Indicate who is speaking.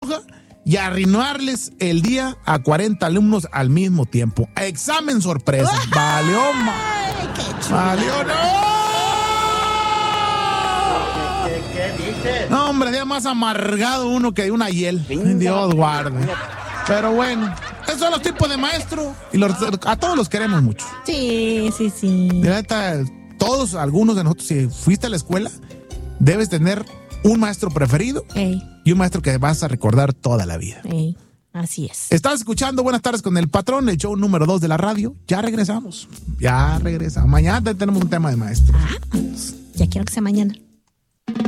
Speaker 1: hoja y arruinarles el día a 40 alumnos al mismo tiempo. Examen sorpresa. Valió, valió, no.
Speaker 2: ¿Qué dices?
Speaker 1: No, hombre, día más amargado uno que una hiel. Dios guarde. Pero bueno, esos son los tipos de maestro y a todos los queremos mucho.
Speaker 3: Sí, sí, sí.
Speaker 1: De neta, todos, algunos de nosotros, si fuiste a la escuela, debes tener un maestro preferido y un maestro que vas a recordar toda la vida.
Speaker 3: Así es.
Speaker 1: Estás escuchando Buenas Tardes con el Patrón, el show número 2 de la radio. Ya regresamos. Mañana tenemos un tema de maestro.
Speaker 3: Ya quiero que sea mañana.